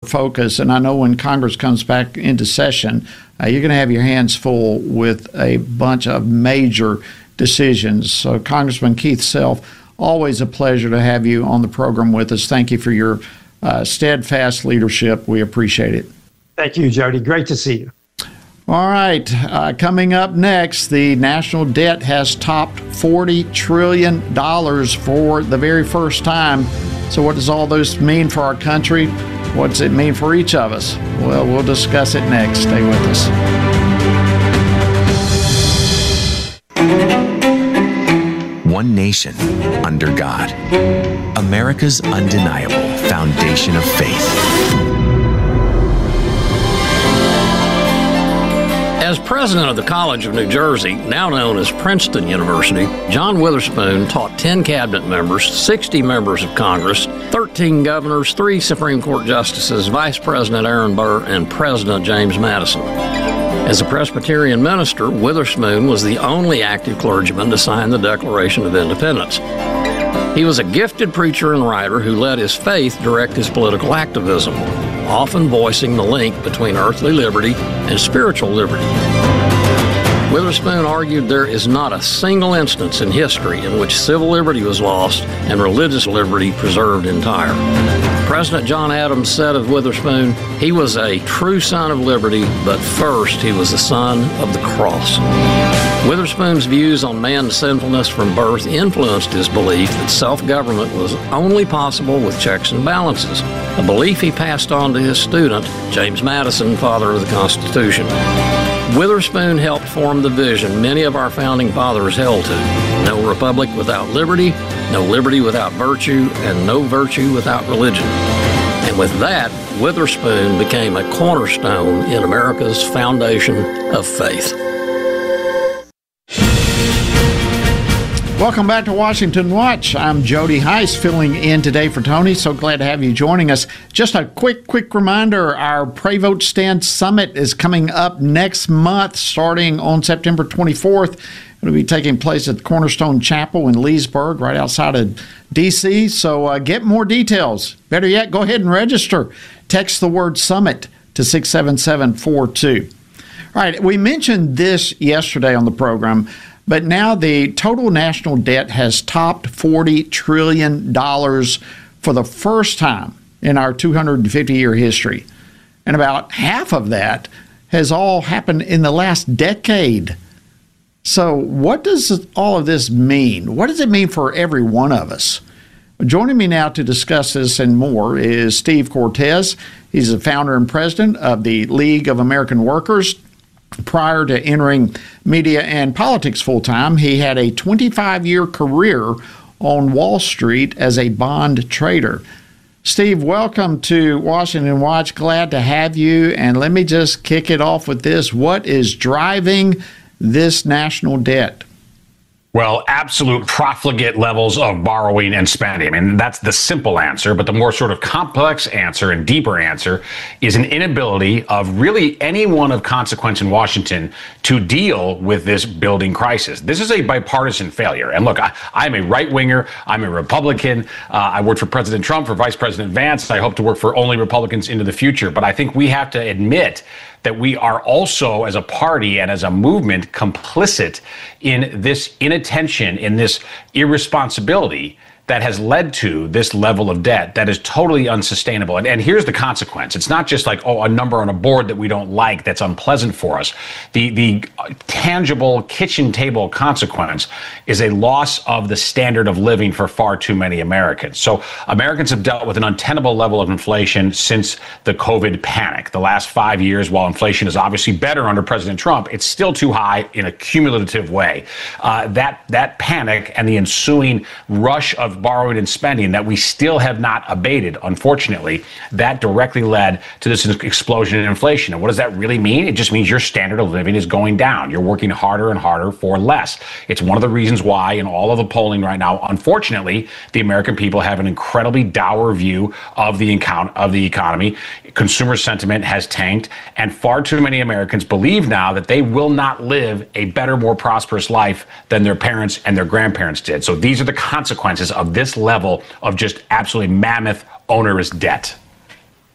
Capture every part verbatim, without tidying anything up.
focus, and I know when Congress comes back into session, uh, you're going to have your hands full with a bunch of major decisions. So, Congressman Keith Self, always a pleasure to have you on the program with us. Thank you for your uh, steadfast leadership. We appreciate it. Thank you, Jody. Great to see you. All right. Uh, coming up next, the national debt has topped forty trillion dollars for the very first time. So what does all this mean for our country? What does it mean for each of us? Well, we'll discuss it next. Stay with us. One nation under God. America's undeniable foundation of faith. As president of the College of New Jersey, now known as Princeton University, John Witherspoon taught ten cabinet members, sixty members of Congress, thirteen governors, three Supreme Court justices, Vice President Aaron Burr, and President James Madison. As a Presbyterian minister, Witherspoon was the only active clergyman to sign the Declaration of Independence. He was a gifted preacher and writer who let his faith direct his political activism, often voicing the link between earthly liberty and spiritual liberty. Witherspoon argued there is not a single instance in history in which civil liberty was lost and religious liberty preserved entire. President John Adams said of Witherspoon, he was a true son of liberty, but first he was the son of the cross. Witherspoon's views on man's sinfulness from birth influenced his belief that self-government was only possible with checks and balances, a belief he passed on to his student, James Madison, father of the Constitution. Witherspoon helped form the vision many of our founding fathers held to: no republic without liberty, no liberty without virtue, and no virtue without religion. And with that, Witherspoon became a cornerstone in America's foundation of faith. Welcome back to Washington Watch. I'm Jody Heiss, filling in today for Tony. So glad to have you joining us. Just a quick, quick reminder, our Pray Vote Stand Summit is coming up next month, starting on September twenty-fourth. It'll be taking place at the Cornerstone Chapel in Leesburg, right outside of D C. So uh, get more details. Better yet, go ahead and register. Text the word SUMMIT to six seven seven four two. All right, we mentioned this yesterday on the program, but now the total national debt has topped forty trillion dollars for the first time in our two hundred fifty year history. And about half of that has all happened in the last decade. So what does all of this mean? What does it mean for every one of us? Joining me now to discuss this and more is Steve Cortes. He's the founder and president of the League of American Workers. Prior to entering media and politics full-time, he had a twenty-five year career on Wall Street as a bond trader. Steve, welcome to Washington Watch. Glad to have you. And let me just kick it off with this. What is driving this national debt? Well, absolute profligate levels of borrowing and spending. I mean, that's the simple answer, but the more sort of complex answer and deeper answer is an inability of really anyone of consequence in Washington to deal with this building crisis. This is a bipartisan failure. And look, I, I'm a right-winger. I'm a Republican. Uh, I worked for President Trump, for Vice President Vance. I hope to work for only Republicans into the future. But I think we have to admit that we are also, as a party and as a movement, complicit in this inattention, in this irresponsibility that has led to this level of debt that is totally unsustainable. And, and here's the consequence. It's not just like, oh, a number on a board that we don't like that's unpleasant for us. The, the tangible kitchen table consequence is a loss of the standard of living for far too many Americans. So Americans have dealt with an untenable level of inflation since the COVID panic. The last five years, while inflation is obviously better under President Trump, it's still too high in a cumulative way. Uh, that, that panic and the ensuing rush of borrowing and spending that we still have not abated, unfortunately, that directly led to this explosion in inflation. And what does that really mean? It just means your standard of living is going down. You're working harder and harder for less. It's one of the reasons why in all of the polling right now, unfortunately, the American people have an incredibly dour view of the account of the economy. Consumer sentiment has tanked, and far too many Americans believe now that they will not live a better, more prosperous life than their parents and their grandparents did. So these are the consequences of this level of just absolutely mammoth, onerous debt.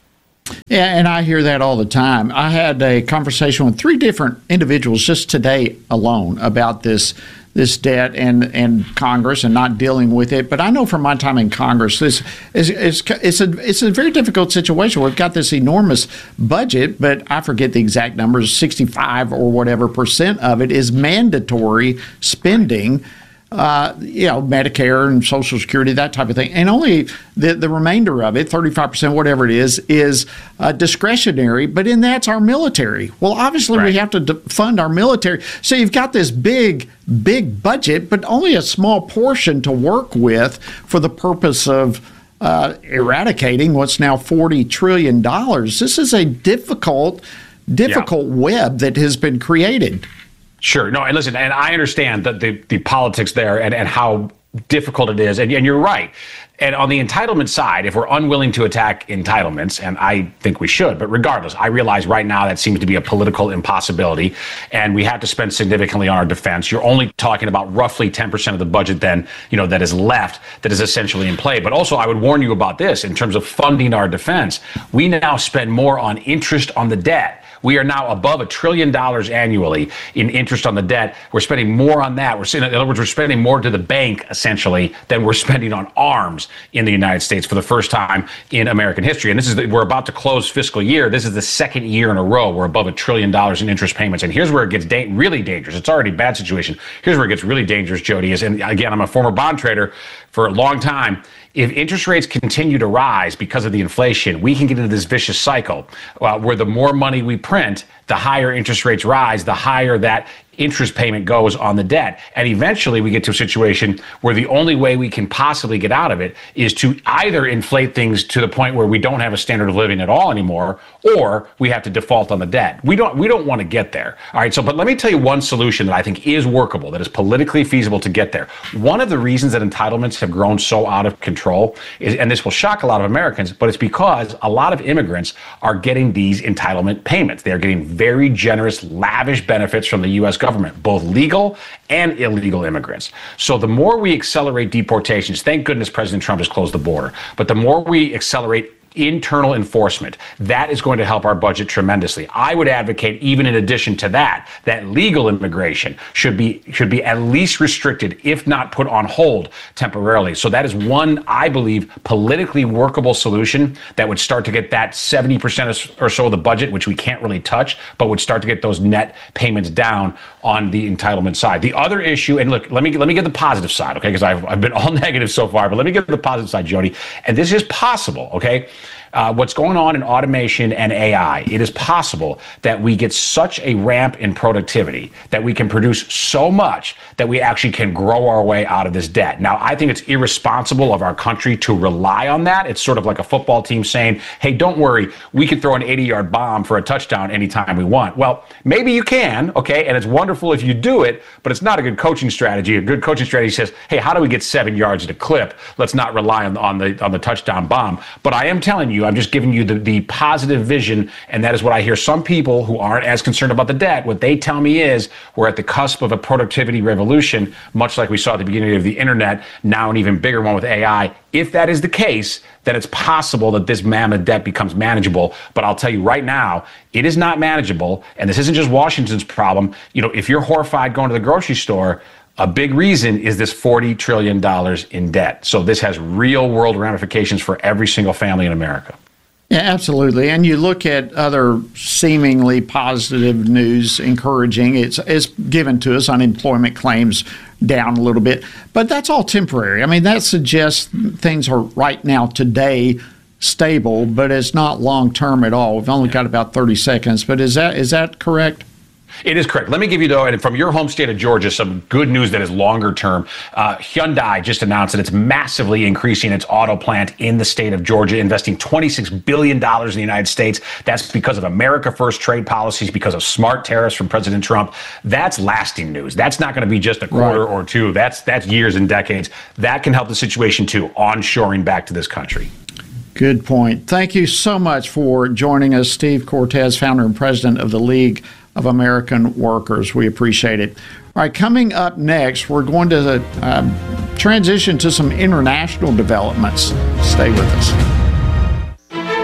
Yeah, and I hear that all the time. I had a conversation with three different individuals just today alone about this this debt and, and Congress and not dealing with it. But I know from my time in Congress, this is it's, it's a it's a very difficult situation. We've got this enormous budget, but I forget the exact numbers, sixty-five or whatever percent of it is mandatory spending. Uh, you know, Medicare and Social Security, that type of thing. And only the, the remainder of it, thirty-five percent, whatever it is, is uh, discretionary. But in that's our military. Well, obviously, right. we have to de- fund our military. So you've got this big, big budget, but only a small portion to work with for the purpose of uh, eradicating what's now forty trillion dollars. This is a difficult, difficult yeah. web that has been created. Sure. No, and listen, and I understand that the, the politics there and, and how difficult it is. And, and you're right. And on the entitlement side, if we're unwilling to attack entitlements, and I think we should, but regardless, I realize right now that seems to be a political impossibility, and we have to spend significantly on our defense. You're only talking about roughly ten percent of the budget then, you know, that is left, that is essentially in play. But also, I would warn you about this in terms of funding our defense. We now spend more on interest on the debt. We are now above a trillion dollars annually in interest on the debt. We're spending more on that. We're in other words, we're spending more to the bank essentially than we're spending on arms in the United States for the first time in American history. And this is the, we're about to close fiscal year. This is the second year in a row we're above a trillion dollars in interest payments. And here's where it gets da- really dangerous. It's already a bad situation. Here's where it gets really dangerous, Jody. Is and again, I'm a former bond trader for a long time. If interest rates continue to rise because of the inflation, we can get into this vicious cycle uh, where the more money we print, the higher interest rates rise, the higher that interest payment goes on the debt. And eventually we get to a situation where the only way we can possibly get out of it is to either inflate things to the point where we don't have a standard of living at all anymore, or we have to default on the debt. We don't we don't want to get there. All right, so but let me tell you one solution that I think is workable, that is politically feasible to get there. One of the reasons that entitlements have grown so out of control is, and this will shock a lot of Americans, but it's because a lot of immigrants are getting these entitlement payments. They are getting very generous, lavish benefits from the U S government, both legal and illegal immigrants. So the more we accelerate deportations, thank goodness President Trump has closed the border, but the more we accelerate internal enforcement, that is going to help our budget tremendously. I would advocate, even in addition to that, that legal immigration should be should be at least restricted, if not put on hold temporarily. So that is one, I believe, politically workable solution that would start to get that seventy percent or so of the budget, which we can't really touch, but would start to get those net payments down on the entitlement side. The other issue, and look, let me let me get the positive side, okay, because I've, I've been all negative so far, but let me get the positive side, Jody. And this is possible, okay? Uh, what's going on in automation and A I, it is possible that we get such a ramp in productivity that we can produce so much that we actually can grow our way out of this debt. Now, I think it's irresponsible of our country to rely on that. It's sort of like a football team saying, hey, don't worry, we can throw an eighty-yard bomb for a touchdown anytime we want. Well, maybe you can, okay, and it's wonderful if you do it, but it's not a good coaching strategy. A good coaching strategy says, hey, how do we get seven yards at a clip? Let's not rely on, on the on the touchdown bomb. But I am telling you, I'm just giving you the, the positive vision, and that is what I hear some people who aren't as concerned about the debt. What they tell me is we're at the cusp of a productivity revolution, much like we saw at the beginning of the internet, now an even bigger one with A I. If that is the case, then it's possible that this mammoth debt becomes manageable. But I'll tell you right now, it is not manageable, and this isn't just Washington's problem. You know, if you're horrified going to the grocery store, a big reason is this forty trillion dollars in debt. So this has real world ramifications for every single family in America. Yeah, absolutely. And you look at other seemingly positive news, encouraging. It's, it's given to us, unemployment claims down a little bit, but that's all temporary. I mean, that suggests things are right now, today, stable, but it's not long term at all. We've only got about thirty seconds, but is that is that correct? It is correct. Let me give you, though, and from your home state of Georgia, some good news that is longer term. Uh, Hyundai just announced that it's massively increasing its auto plant in the state of Georgia, investing twenty-six billion dollars in the United States. That's because of America First trade policies, because of smart tariffs from President Trump. That's lasting news. That's not going to be just a quarter right. or two. That's that's years and decades. That can help the situation, too, onshoring back to this country. Good point. Thank you so much for joining us, Steve Cortes, founder and president of the League of American Workers. We appreciate it. All right, coming up next, we're going to uh, transition to some international developments. Stay with us.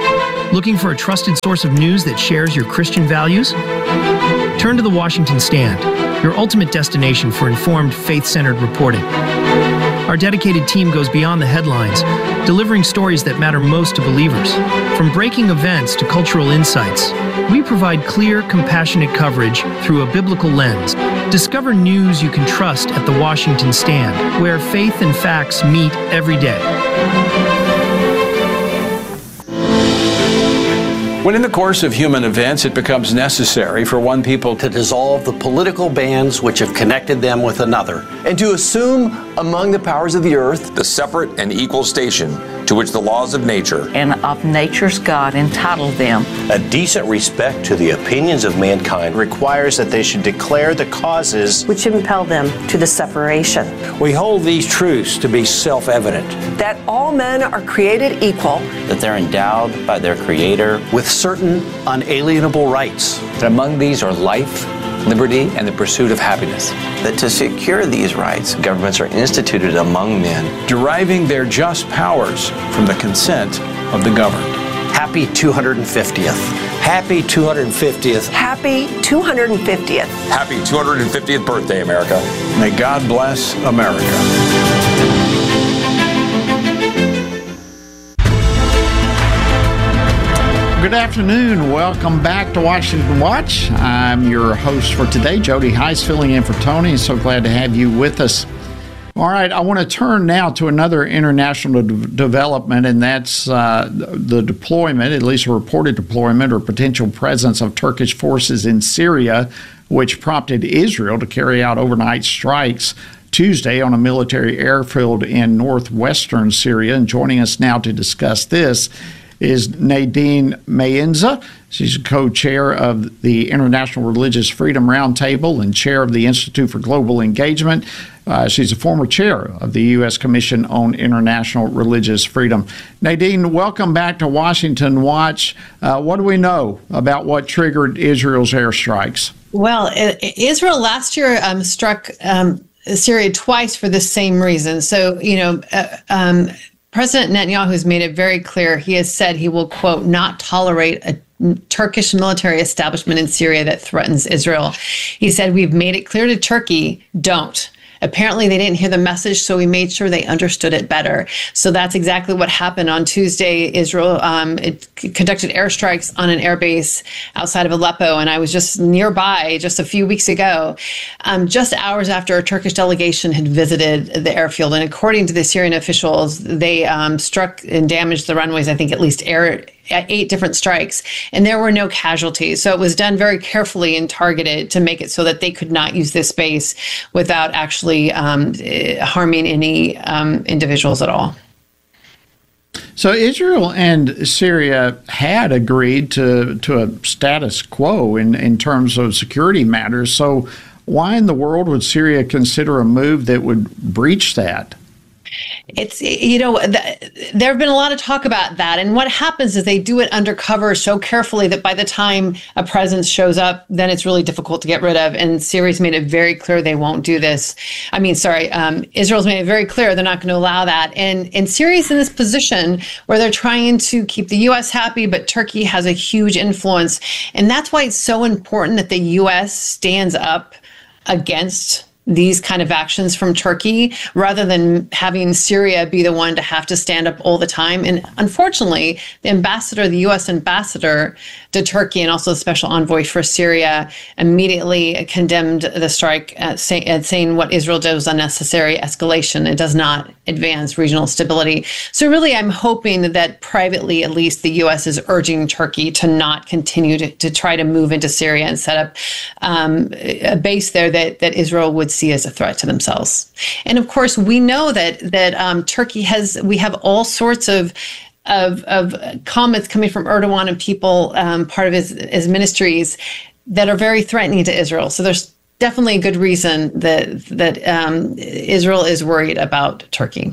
Looking for a trusted source of news that shares your Christian values? Turn to the Washington Stand, your ultimate destination for informed, faith-centered reporting. Our dedicated team goes beyond the headlines, delivering stories that matter most to believers. From breaking events to cultural insights, we provide clear, compassionate coverage through a biblical lens. Discover news you can trust at the Washington Stand, where faith and facts meet every day. When in the course of human events it becomes necessary for one people to dissolve the political bands which have connected them with another, and to assume among the powers of the earth the separate and equal station to which the laws of nature and of nature's God entitled them. A decent respect to the opinions of mankind requires that they should declare the causes which impel them to the separation. We hold these truths to be self-evident. That all men are created equal. That they're endowed by their Creator with certain unalienable rights. That among these are life, liberty, and the pursuit of happiness. That to secure these rights, governments are instituted among men, deriving their just powers from the consent of the governed. Happy two hundred fiftieth. Happy two hundred fiftieth. Happy two hundred fiftieth. Happy two hundred fiftieth birthday, America. May God bless America. Good afternoon. Welcome back to Washington Watch. I'm your host for today, Jody Heiss, filling in for Tony. So glad to have you with us. All right, I want to turn now to another international de- development, and that's uh, the deployment, at least a reported deployment or potential presence of Turkish forces in Syria, which prompted Israel to carry out overnight strikes Tuesday on a military airfield in northwestern Syria. And joining us now to discuss this is Nadine Mayenza. She's co-chair of the International Religious Freedom Roundtable and chair of the Institute for Global Engagement. Uh, she's a former chair of the U S Commission on International Religious Freedom. Nadine, welcome back to Washington Watch. Uh, what do we know about what triggered Israel's airstrikes? Well, Israel last year um, struck um, Syria twice for the same reason. So, you know, uh, um, President Netanyahu has made it very clear. He has said he will, quote, not tolerate a Turkish military establishment in Syria that threatens Israel. He said, we've made it clear to Turkey, don't. Apparently, they didn't hear the message, so we made sure they understood it better. So that's exactly what happened on Tuesday. Israel um, it conducted airstrikes on an airbase outside of Aleppo, and I was just nearby just a few weeks ago, um, just hours after a Turkish delegation had visited the airfield. And according to the Syrian officials, they um, struck and damaged the runways, I think at least air eight different strikes, and there were no casualties. So it was done very carefully and targeted to make it so that they could not use this space without actually um, harming any um, individuals at all. So Israel and Syria had agreed to, to a status quo in, in terms of security matters. So why in the world would Syria consider a move that would breach that? It's, you know, th- there have been a lot of talk about that. And what happens is they do it undercover so carefully that by the time a presence shows up, then it's really difficult to get rid of. And Syria's made it very clear they won't do this. I mean, sorry, um, Israel's made it very clear they're not going to allow that. And, and Syria's in this position where they're trying to keep the U S happy, but Turkey has a huge influence. And that's why it's so important that the U S stands up against these kind of actions from Turkey, rather than having Syria be the one to have to stand up all the time. And unfortunately, the ambassador, the U S ambassador to Turkey, and also the special envoy for Syria, immediately condemned the strike, uh, say, uh, saying what Israel did was unnecessary escalation. It does not advance regional stability. So really, I'm hoping that privately, at least, the U S is urging Turkey to not continue to, to try to move into Syria and set up um, a base there that, that Israel would see as a threat to themselves. And of course, we know that that um, Turkey has, we have all sorts of Of, of comments coming from Erdogan and people, um, part of his, his ministries, that are very threatening to Israel. So there's definitely a good reason that that um, Israel is worried about Turkey.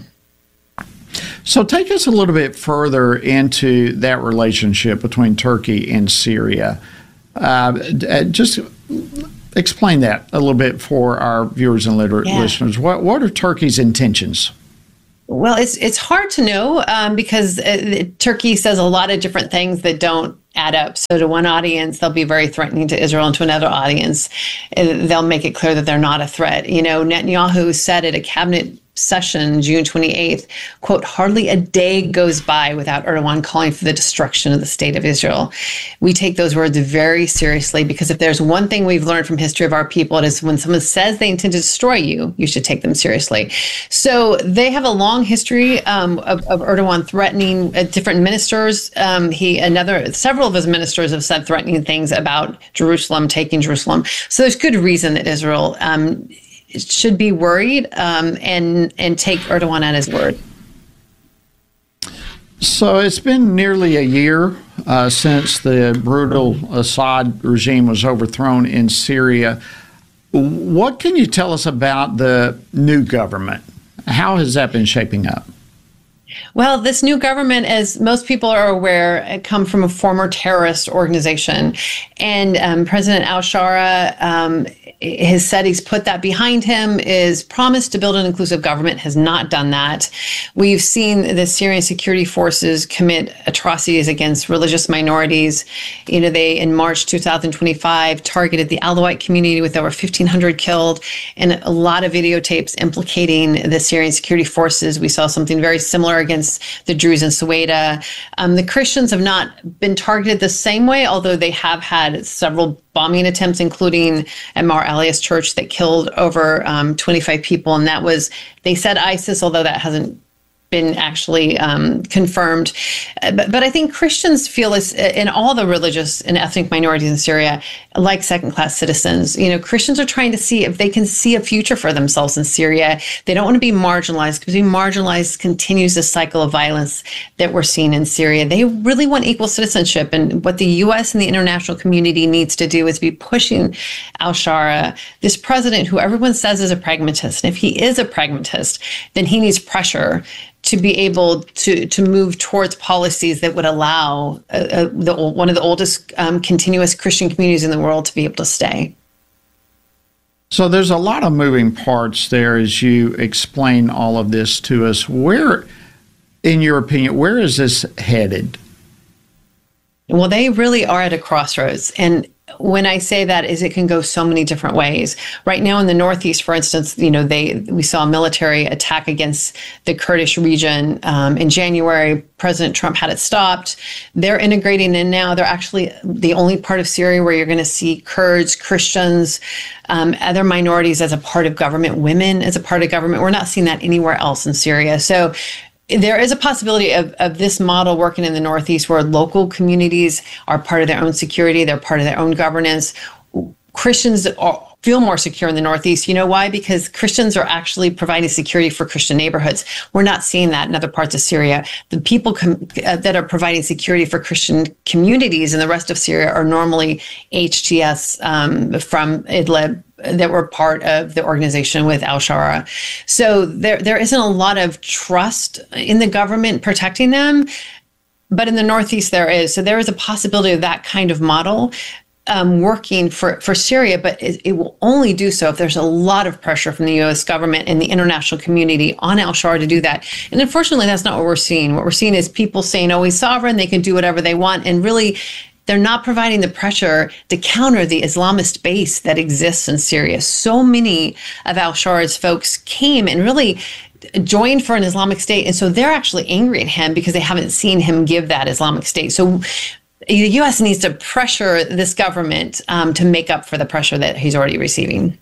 So take us a little bit further into that relationship between Turkey and Syria. Uh, just explain that a little bit for our viewers and liter- yeah. listeners. What what are Turkey's intentions? Well, it's it's hard to know um, because uh, Turkey says a lot of different things that don't add up. So to one audience, they'll be very threatening to Israel, and to another audience, uh, they'll make it clear that they're not a threat. You know, Netanyahu said at a cabinet session, June twenty-eighth, quote, hardly a day goes by without Erdogan calling for the destruction of the state of Israel. We take those words very seriously, because if there's one thing we've learned from history of our people, it is when someone says they intend to destroy you, you should take them seriously. So they have a long history um, of, of Erdogan threatening uh, different ministers. Um, he, another, several of his ministers have said threatening things about Jerusalem, taking Jerusalem. So there's good reason that Israel um, should be worried um, and and take Erdogan at his word. So it's been nearly a year uh, since the brutal Assad regime was overthrown in Syria. What can you tell us about the new government? How has that been shaping up? Well, this new government, as most people are aware, come from a former terrorist organization. And um, President al-Shara um, has said he's put that behind him, is promised to build an inclusive government, has not done that. We've seen the Syrian security forces commit atrocities against religious minorities. You know, they, in March two thousand twenty-five, targeted the Alawite community with over fifteen hundred killed, and a lot of videotapes implicating the Syrian security forces. We saw something very similar against the Druze in Suwaida. Um, the Christians have not been targeted the same way, although they have had several bombing attempts, including at Mar Elias Church that killed over um, twenty-five people. And that was, they said ISIS, although that hasn't been actually um, confirmed. Uh, but, but I think Christians feel this in all the religious and ethnic minorities in Syria, like second-class citizens. You know, Christians are trying to see if they can see a future for themselves in Syria. They don't want to be marginalized, because being marginalized continues the cycle of violence that we're seeing in Syria. They really want equal citizenship. And what the U S and the international community needs to do is be pushing al-Shara, this president who everyone says is a pragmatist. And if he is a pragmatist, then he needs pressure to be able to to move towards policies that would allow uh, uh, the one of the oldest um, continuous Christian communities in the world to be able to stay. So there's a lot of moving parts there as you explain all of this to us. Where, in your opinion, where is this headed? Well, they really are at a crossroads. And when I say that, is it can go so many different ways. Right now in the Northeast, for instance, you know, they we saw a military attack against the Kurdish region um, in January. President Trump had it stopped. They're integrating in now. They're actually the only part of Syria where you're going to see Kurds, Christians, um, other minorities as a part of government, women as a part of government. We're not seeing that anywhere else in Syria. So there is a possibility of, of this model working in the Northeast, where local communities are part of their own security, they're part of their own governance. Christians are, feel more secure in the Northeast. You know why? Because Christians are actually providing security for Christian neighborhoods. We're not seeing that in other parts of Syria. The people com- uh, that are providing security for Christian communities in the rest of Syria are normally H T S um, from Idlib, that were part of the organization with al-Shara. So there there isn't a lot of trust in the government protecting them, but in the Northeast there is. So there is a possibility of that kind of model um, working for, for Syria, but it, it will only do so if there's a lot of pressure from the U S government and the international community on al-Shara to do that. And unfortunately, that's not what we're seeing. What we're seeing is people saying, oh, he's sovereign, they can do whatever they want, and really they're not providing the pressure to counter the Islamist base that exists in Syria. So many of al-Shara's folks came and really joined for an Islamic State. And so they're actually angry at him because they haven't seen him give that Islamic State. So the U S needs to pressure this government um, to make up for the pressure that he's already receiving.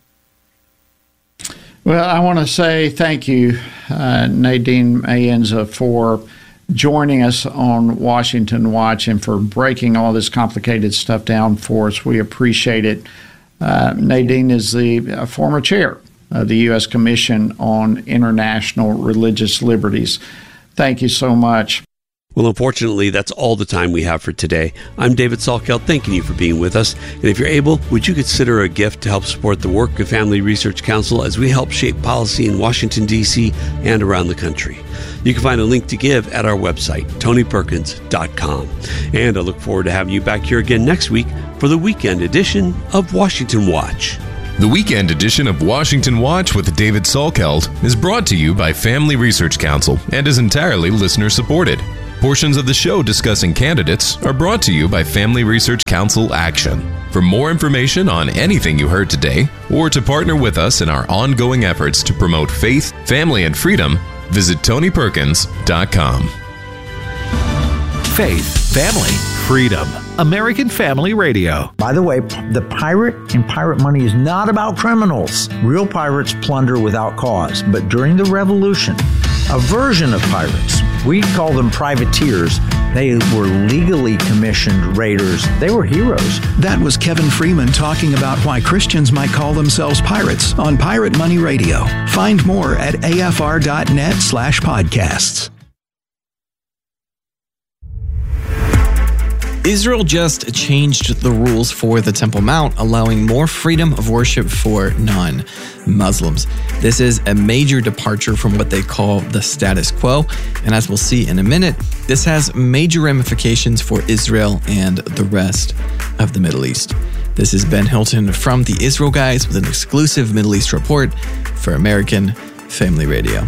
Well, I want to say thank you, uh, Nadine Mayenza, for joining us on Washington Watch and for breaking all this complicated stuff down for us. We appreciate it. Uh, Nadine is the uh, former chair of the U S Commission on International Religious Liberties. Thank you so much. Well, unfortunately, that's all the time we have for today. I'm David Salkeld, thanking you for being with us. And if you're able, would you consider a gift to help support the work of Family Research Council as we help shape policy in Washington, D C and around the country? You can find a link to give at our website, tony perkins dot com. And I look forward to having you back here again next week for the weekend edition of Washington Watch. The weekend edition of Washington Watch with David Salkeld is brought to you by Family Research Council and is entirely listener-supported. Portions of the show discussing candidates are brought to you by Family Research Council Action. For more information on anything you heard today, or to partner with us in our ongoing efforts to promote faith, family, and freedom, visit tony perkins dot com. Faith, family, freedom. American Family Radio. By the way, the pirate in Pirate Money is not about criminals. Real pirates plunder without cause. But during the Revolution, a version of pirates, we call them privateers, they were legally commissioned raiders. They were heroes. That was Kevin Freeman talking about why Christians might call themselves pirates on Pirate Money Radio. Find more at afr.net slash podcasts. Israel just changed the rules for the Temple Mount, allowing more freedom of worship for non-Muslims. This is a major departure from what they call the status quo, and as we'll see in a minute, this has major ramifications for Israel and the rest of the Middle East. This is Ben Hilton from the Israel Guys with an exclusive Middle East report for American Family Radio.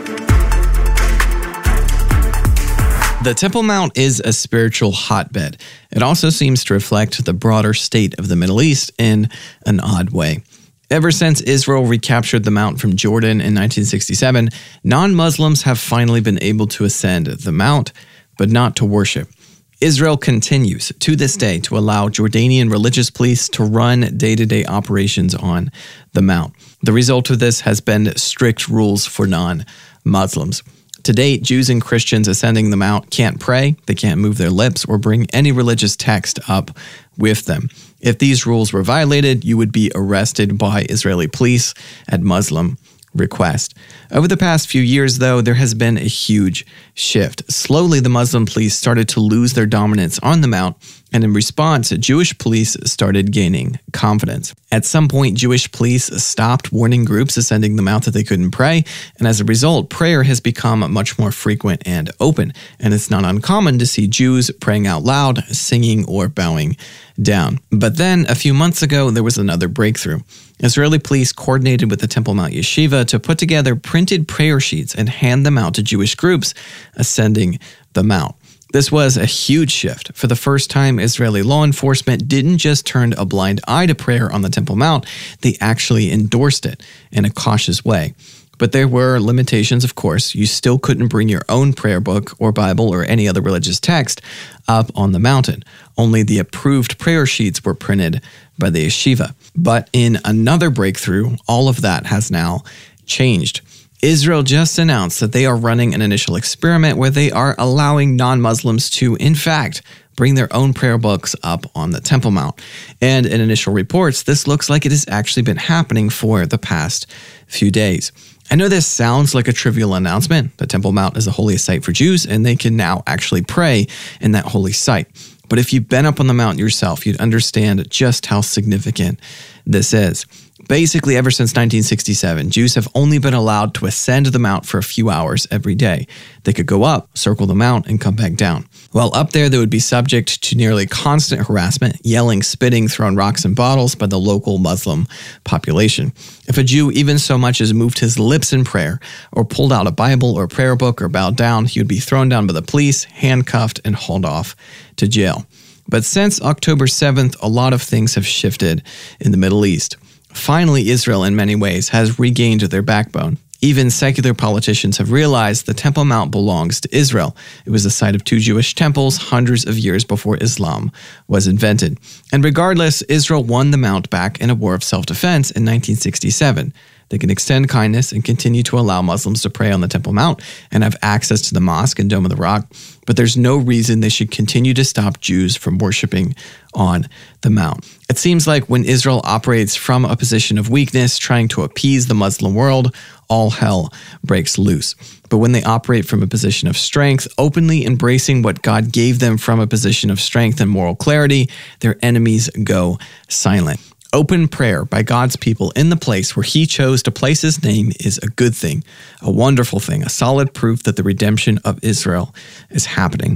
The Temple Mount is a spiritual hotbed. It also seems to reflect the broader state of the Middle East in an odd way. Ever since Israel recaptured the Mount from Jordan in nineteen sixty-seven, non-Muslims have finally been able to ascend the Mount, but not to worship. Israel continues to this day to allow Jordanian religious police to run day-to-day operations on the Mount. The result of this has been strict rules for non-Muslims. To date, Jews and Christians ascending the Mount can't pray, they can't move their lips, or bring any religious text up with them. If these rules were violated, you would be arrested by Israeli police at Muslim request. Over the past few years, though, there has been a huge shift. Slowly, the Muslim police started to lose their dominance on the Mount, and in response, Jewish police started gaining confidence. At some point, Jewish police stopped warning groups ascending the Mount that they couldn't pray, and as a result, prayer has become much more frequent and open, and it's not uncommon to see Jews praying out loud, singing, or bowing down. But then, a few months ago, there was another breakthrough. Israeli police coordinated with the Temple Mount Yeshiva to put together printed prayer sheets and hand them out to Jewish groups ascending the Mount. This was a huge shift. For the first time, Israeli law enforcement didn't just turn a blind eye to prayer on the Temple Mount, they actually endorsed it in a cautious way. But there were limitations, of course. You still couldn't bring your own prayer book or Bible or any other religious text up on the mountain. Only the approved prayer sheets were printed by the yeshiva. But in another breakthrough, all of that has now changed. Israel just announced that they are running an initial experiment where they are allowing non-Muslims to, in fact, bring their own prayer books up on the Temple Mount. And in initial reports, this looks like it has actually been happening for the past few days. I know this sounds like a trivial announcement. The Temple Mount is a holy site for Jews, and they can now actually pray in that holy site. But if you've been up on the mountain yourself, you'd understand just how significant this is. Basically, ever since nineteen sixty-seven, Jews have only been allowed to ascend the Mount for a few hours every day. They could go up, circle the Mount, and come back down. While up there, they would be subject to nearly constant harassment, yelling, spitting, throwing rocks and bottles by the local Muslim population. If a Jew even so much as moved his lips in prayer, or pulled out a Bible or prayer book or bowed down, he would be thrown down by the police, handcuffed, and hauled off to jail. But since October seventh, a lot of things have shifted in the Middle East. Finally, Israel, in many ways, has regained their backbone. Even secular politicians have realized the Temple Mount belongs to Israel. It was the site of two Jewish temples hundreds of years before Islam was invented. And regardless, Israel won the Mount back in a war of self-defense in nineteen sixty-seven. They can extend kindness and continue to allow Muslims to pray on the Temple Mount and have access to the mosque and Dome of the Rock, but there's no reason they should continue to stop Jews from worshiping on the Mount. It seems like when Israel operates from a position of weakness, trying to appease the Muslim world, all hell breaks loose. But when they operate from a position of strength, openly embracing what God gave them from a position of strength and moral clarity, their enemies go silent. Open prayer by God's people in the place where He chose to place His name is a good thing, a wonderful thing, a solid proof that the redemption of Israel is happening.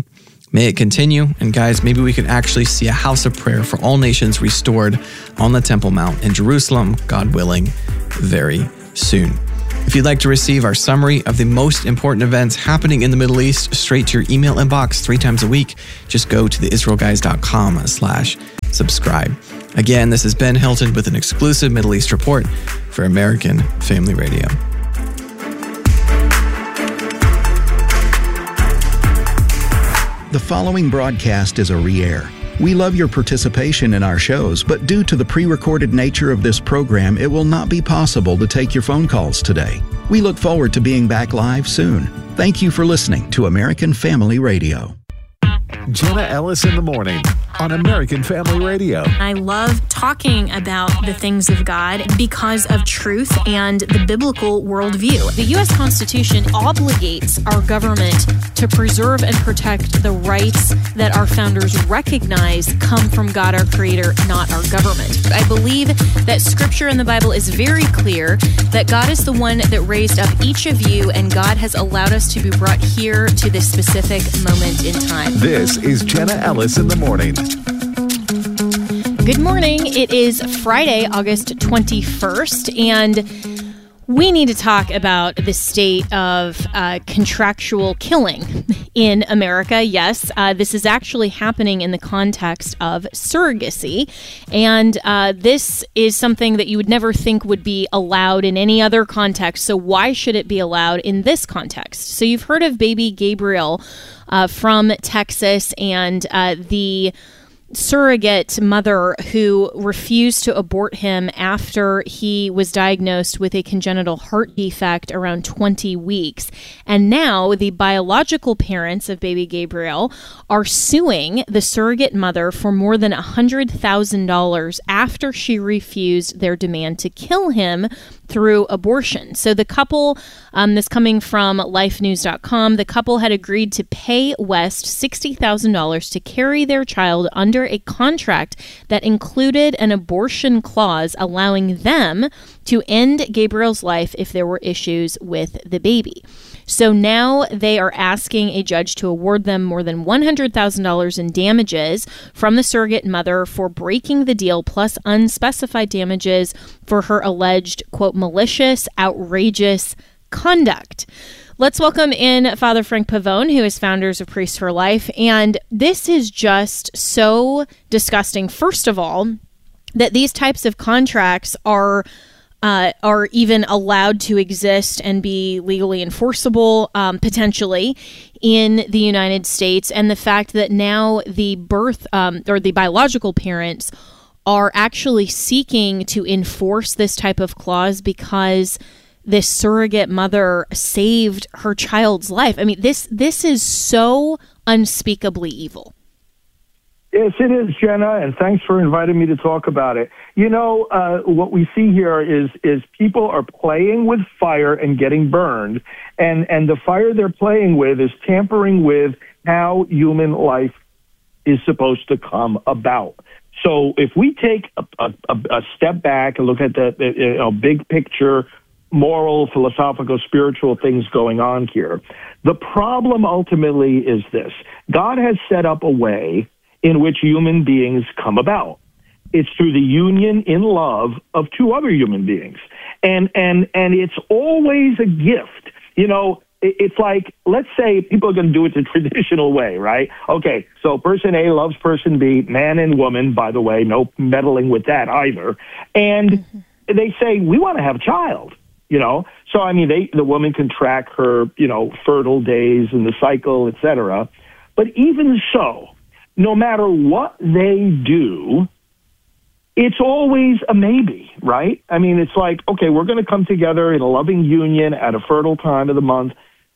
May it continue. And guys, maybe we could actually see a house of prayer for all nations restored on the Temple Mount in Jerusalem, God willing, very soon. If you'd like to receive our summary of the most important events happening in the Middle East straight to your email inbox three times a week, just go to the israel guys dot com slash subscribe. Again, this is Ben Hilton with an exclusive Middle East report for American Family Radio. The following broadcast is a re-air. We love your participation in our shows, but due to the pre-recorded nature of this program, it will not be possible to take your phone calls today. We look forward to being back live soon. Thank you for listening to American Family Radio. Jenna Ellis in the morning on American Family Radio. I love talking about the things of God because of truth and the biblical worldview. The U S Constitution obligates our government to preserve and protect the rights that our founders recognize come from God, our Creator, not our government. I believe that Scripture in the Bible is very clear that God is the one that raised up each of you, and God has allowed us to be brought here to this specific moment in time. This is Jenna Ellis in the morning. Good morning. It is Friday, August twenty-first, and we need to talk about the state of uh, contractual killing in America. Yes, uh, this is actually happening in the context of surrogacy, and uh, this is something that you would never think would be allowed in any other context. So why should it be allowed in this context? So you've heard of baby Gabriel uh, from Texas and uh, the surrogate mother who refused to abort him after he was diagnosed with a congenital heart defect around twenty weeks. And now the biological parents of baby Gabriel are suing the surrogate mother for more than one hundred thousand dollars after she refused their demand to kill him through abortion. So the couple, um, this coming from life news dot com, the couple had agreed to pay West sixty thousand dollars to carry their child under a contract that included an abortion clause allowing them to end Gabriel's life if there were issues with the baby. So now they are asking a judge to award them more than one hundred thousand dollars in damages from the surrogate mother for breaking the deal, plus unspecified damages for her alleged, quote, malicious, outrageous conduct. Let's welcome in Father Frank Pavone, who is founders of Priests for Life. And this is just so disgusting, first of all, that these types of contracts are Uh, are even allowed to exist and be legally enforceable, um, potentially, in the United States. And the fact that now the birth um, or the biological parents are actually seeking to enforce this type of clause because this surrogate mother saved her child's life. I mean, this this is so unspeakably evil. Yes, it is, Jenna, and thanks for inviting me to talk about it. You know, uh, what we see here is is people are playing with fire and getting burned, and, and the fire they're playing with is tampering with how human life is supposed to come about. So if we take a, a, a step back and look at the, the you know, big picture, moral, philosophical, spiritual things going on here, the problem ultimately is this. God has set up a way in which human beings come about. It's through the union in love of two other human beings. And and and it's always a gift. You know, it's like, let's say people are going to do it the traditional way, right? Okay, so person A loves person B, man and woman, by the way, no meddling with that either. And mm-hmm. they say, we want to have a child, you know? So, I mean, they, the woman can track her, you know, fertile days and the cycle, et cetera. But even so, no matter what they do, it's always a maybe, right? I mean, it's like, okay, we're going to come together in a loving union at a fertile time of the month.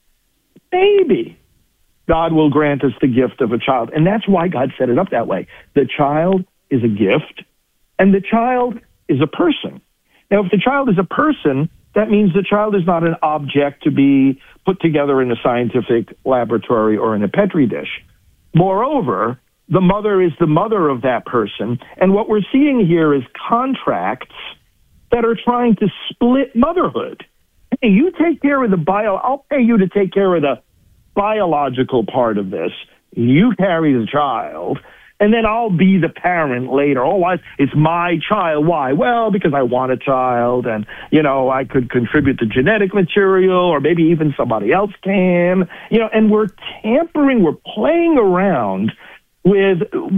Maybe God will grant us the gift of a child. And that's why God set it up that way. The child is a gift, and the child is a person. Now, if the child is a person, that means the child is not an object to be put together in a scientific laboratory or in a Petri dish. Moreover, the mother is the mother of that person. And what we're seeing here is contracts that are trying to split motherhood. Hey, you take care of the bio, I'll pay you to take care of the biological part of this. you carry the child, and then I'll be the parent later. Oh, I, it's my child. Why? Well, because I want a child, and, you know, I could contribute the genetic material, or maybe even somebody else can. You know, and we're tampering, we're playing around with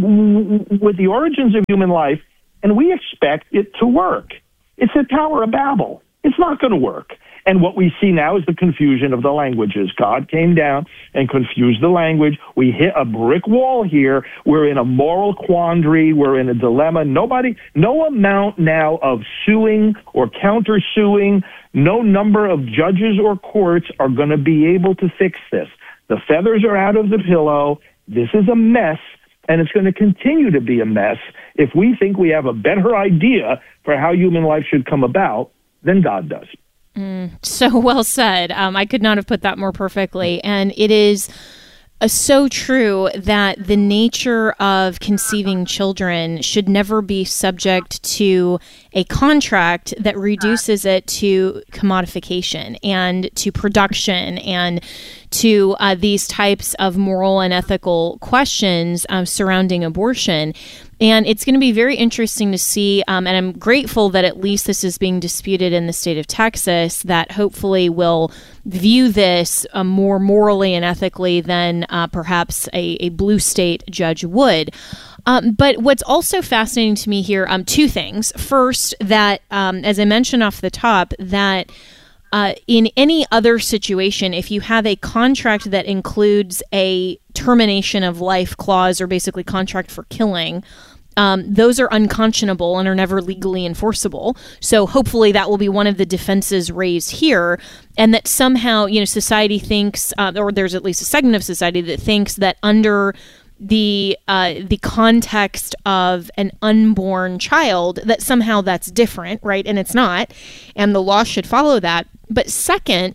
with the origins of human life, and we expect it to work. It's a Tower of Babel. It's not going to work. And what we see now is the confusion of the languages. God came down and confused the language. We hit a brick wall here. We're in a moral quandary. We're in a dilemma. Nobody, no amount now of suing or countersuing, no number of judges or courts are going to be able to fix this. The feathers are out of the pillow. This is a mess, and it's going to continue to be a mess if we think we have a better idea for how human life should come about than God does. Mm, so well said. Um, I could not have put that more perfectly. And it is uh, so true that the nature of conceiving children should never be subject to a contract that reduces it to commodification and to production and to uh, these types of moral and ethical questions uh, surrounding abortion. And it's going to be very interesting to see, um, and I'm grateful that at least this is being disputed in the state of Texas, that hopefully will view this uh, more morally and ethically than uh, perhaps a, a blue state judge would. Um, but what's also fascinating to me here, um, two things. First, that, um, as I mentioned off the top, that Uh, in any other situation, if you have a contract that includes a termination of life clause or basically contract for killing, um, those are unconscionable and are never legally enforceable. So hopefully that will be one of the defenses raised here, and that somehow, you know, society thinks, uh, or there's at least a segment of society that thinks that under the uh, the context of an unborn child, that somehow that's different, right? And it's not, and the law should follow that. But second,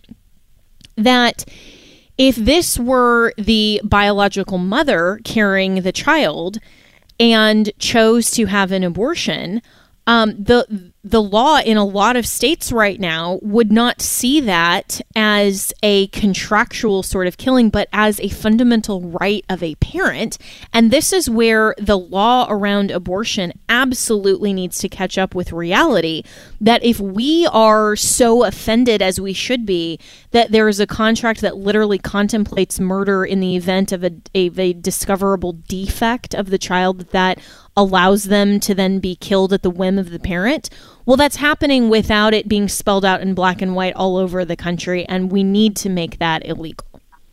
that if this were the biological mother carrying the child and chose to have an abortion, um, the the law in a lot of states right now would not see that as a contractual sort of killing, but as a fundamental right of a parent. And this is where the law around abortion absolutely needs to catch up with reality, that if we are so offended as we should be, that there is a contract that literally contemplates murder in the event of a, a, a discoverable defect of the child that allows them to then be killed at the whim of the parent, well, that's happening without it being spelled out in black and white all over the country, and we need to make that illegal.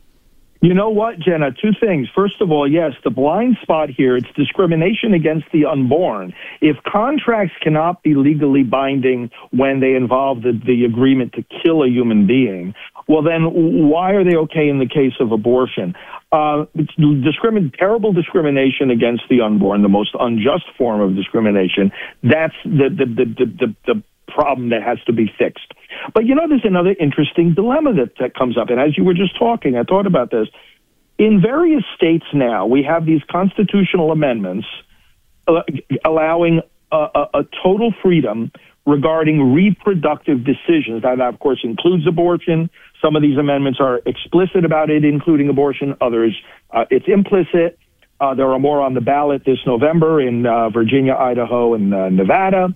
You know what, Jenna? Two things. First of all, yes, the blind spot here, it's discrimination against the unborn. If contracts cannot be legally binding when they involve the, the agreement to kill a human being, well, then why are they okay in the case of abortion? Uh, it's discrimin- terrible discrimination against the unborn, the most unjust form of discrimination. That's the the, the, the, the, the problem that has to be fixed. But, you know, there's another interesting dilemma that, that comes up. And as you were just talking, I thought about this. In various states now, we have these constitutional amendments uh, allowing a, a, a total freedom regarding reproductive decisions. That, of course, includes abortion. Some of these amendments are explicit about it, including abortion. Others, uh, it's implicit. Uh, there are more on the ballot this November in uh, Virginia, Idaho, and uh, Nevada.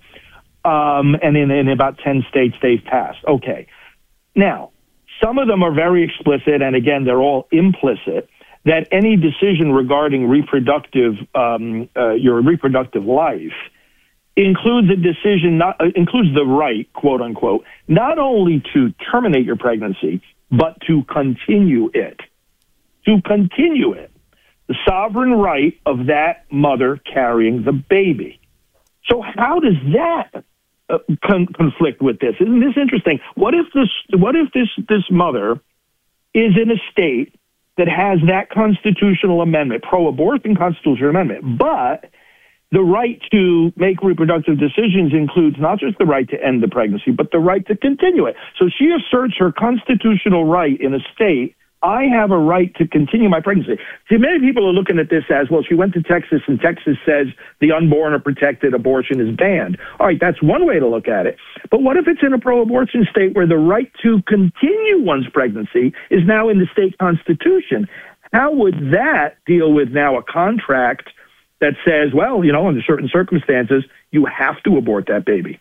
Um, and in, in about ten states, they've passed. Okay. Now, some of them are very explicit, and again, they're all implicit, that any decision regarding reproductive, um, uh, your reproductive life includes a decision, not uh, includes the right, quote unquote, not only to terminate your pregnancy, but to continue it. To continue it. The sovereign right of that mother carrying the baby. So how does that uh, con- conflict with this? Isn't this interesting? What if this? What if this this mother is in a state that has that constitutional amendment, pro-abortion constitutional amendment, but the right to make reproductive decisions includes not just the right to end the pregnancy, but the right to continue it. So she asserts her constitutional right in a state. I have a right to continue my pregnancy. See, many people are looking at this as, well, she went to Texas and Texas says the unborn are protected, abortion is banned. All right, that's one way to look at it. But what if it's in a pro-abortion state where the right to continue one's pregnancy is now in the state constitution? How would that deal with now a contract that says, well, you know, under certain circumstances, you have to abort that baby?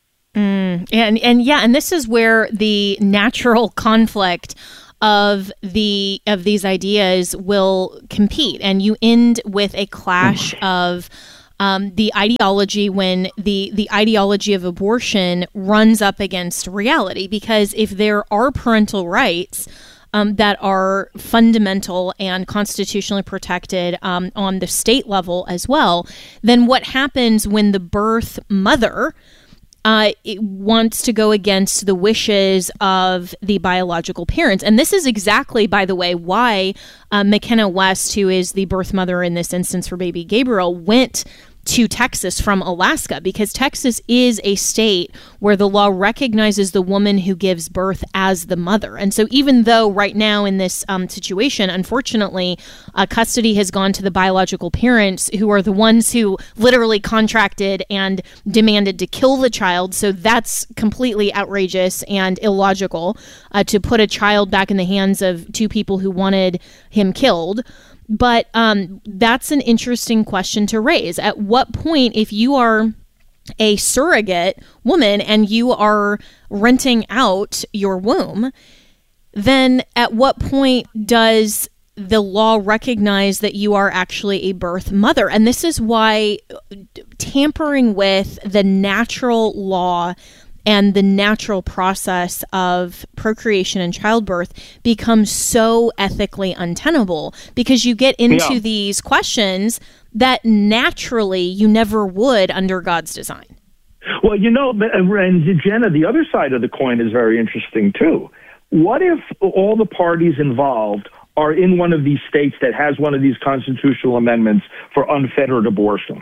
Mm, and and yeah, and this is where the natural conflict of the of these ideas will compete, and you end with a clash of um, the ideology when the the ideology of abortion runs up against reality. Because if there are parental rights Um, that are fundamental and constitutionally protected um, on the state level as well, then what happens when the birth mother uh, it wants to go against the wishes of the biological parents? And this is exactly, by the way, why uh, McKenna West, who is the birth mother in this instance for baby Gabriel, went to Texas from Alaska, because Texas is a state where the law recognizes the woman who gives birth as the mother. And so even though right now in this um, situation, unfortunately, uh, custody has gone to the biological parents, who are the ones who literally contracted and demanded to kill the child. So that's completely outrageous and illogical uh, to put a child back in the hands of two people who wanted him killed. But um, that's an interesting question to raise. At what point, if you are a surrogate woman and you are renting out your womb, then at what point does the law recognize that you are actually a birth mother? And this is why tampering with the natural law and the natural process of procreation and childbirth becomes so ethically untenable, because you get into yeah. these questions that naturally you never would under God's design. Well, you know, and Jenna, the other side of the coin is very interesting too. What if all the parties involved are in one of these states that has one of these constitutional amendments for unfettered abortion?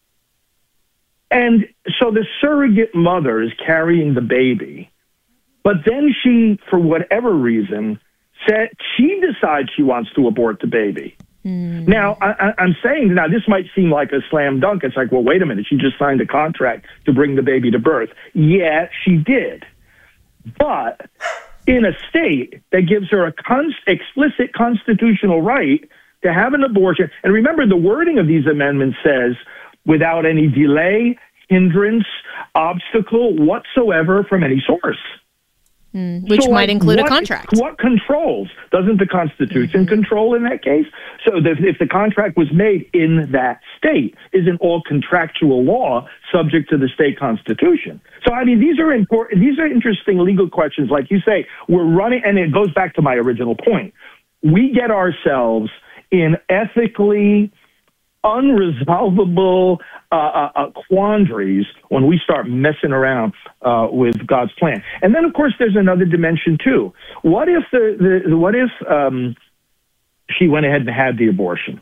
And so the surrogate mother is carrying the baby, but then she, for whatever reason, said she decides she wants to abort the baby. Mm. Now, I, I'm saying, now this might seem like a slam dunk. It's like, well, wait a minute. She just signed a contract to bring the baby to birth. Yeah, she did. But in a state that gives her a con- explicit constitutional right to have an abortion, and remember the wording of these amendments says, without any delay, hindrance, obstacle whatsoever from any source. Mm, which so, might like, include what, a contract. What controls? Doesn't the Constitution mm-hmm. control in that case? So that if the contract was made in that state, isn't all contractual law subject to the state constitution? So, I mean, these are important. These are interesting legal questions. Like you say, we're running, and it goes back to my original point. We get ourselves in ethically unresolvable uh, uh, uh, quandaries when we start messing around uh, with God's plan. And then, of course, there's another dimension too. What if the, the what if um, she went ahead and had the abortion?